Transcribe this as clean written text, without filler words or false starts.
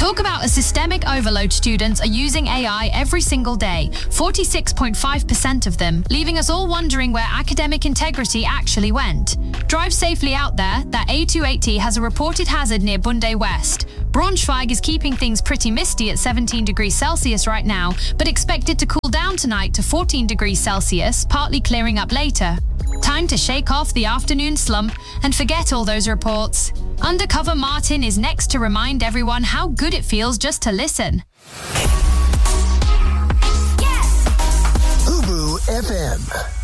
Talk about a systemic overload. Students are using AI every single day, 46.5% of them, leaving us all wondering where academic integrity actually went. Drive safely out there. That A280 has a reported hazard near Bunde West. Braunschweig is keeping things pretty misty at 17 degrees Celsius right now, but expected to cool down tonight to 14 degrees Celsius, partly clearing up later. Time to shake off the afternoon slump and forget all those reports. Undercover Martin is next to remind everyone how good it feels just to listen. Ubu FM.